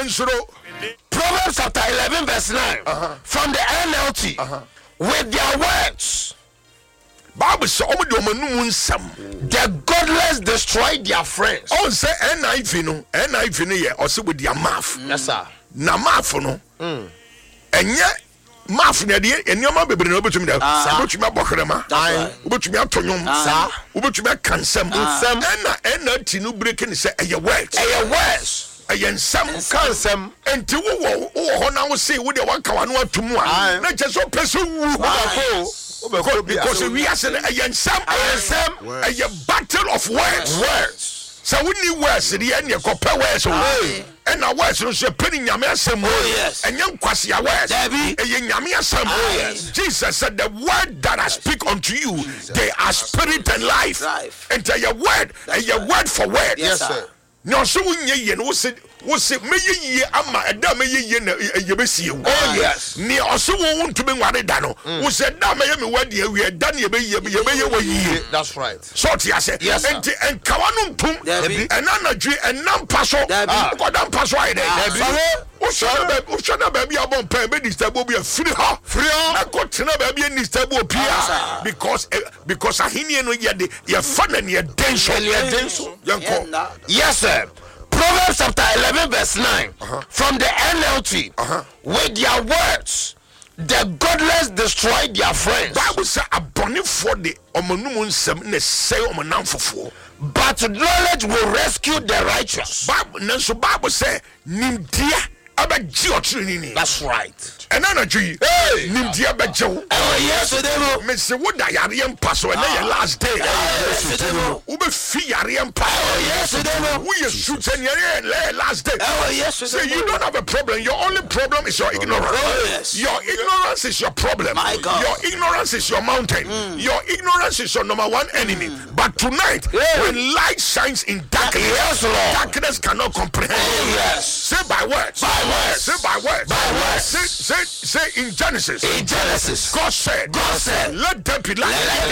Yensuro. Proverbs chapter 11 verse 9 from the NLT. With their words, Bible say omo de omanum nsam. The godless destroy their friends. On say NIV no ye o say with their mouth. Yes sir. Na mouth no. Enye mouth na de enioma bebre na obetumi da. Obetumi abokrema. Obetumi atonyom. Sa. Obetumi kansam. Na NLT no break ni say eye words. Eye words. Eye nsam kansam. Enti wo ho na wo say wo de wanka wano atumu a. Na je so pese wu. Because we are saying a battle of words. So we need words. The end you compare words. And our words are so penny yamia and young kwasia words. Jesus said, the word that I speak unto you, they are spirit and life. And your word for word. Yes, sir. No, so we say me ye ama eda me ye na yebesi ewu. Oh yes. Ni oso won to be nware da no. We say da me ye me wadi ewu da na yebe wo yi. That's right. So tia say enti enkawa no ntum enanadwe enampa so kodan pa so ayde. O shona ba bia bon pa be disturb obi free ha. Na ko tena ba bia disturb obi a because ahini no ye de ye fa na ne denso. Yes sir. Proverbs chapter 11 verse 9 from the NLT. With their words, the godless destroy their friends. Bible say abone for the omanum nsem ne say omanamfofo. But knowledge will rescue the righteous. Bible say nimdia abaji otrini. That's right. And energy, nimdia bajo. Yes, they me say what yariam paso and your last day. Ube fi yariam paso. Yes, they we are shooting your last day. Yes, so you don't have a problem. Your only problem is your ignorance. Your ignorance is your problem. My God. Your ignorance is your mountain. Your ignorance is your number one enemy. But tonight, when light shines in darkness, darkness cannot comprehend. Say by words. Say by words. Say in Genesis. God said, let there be light.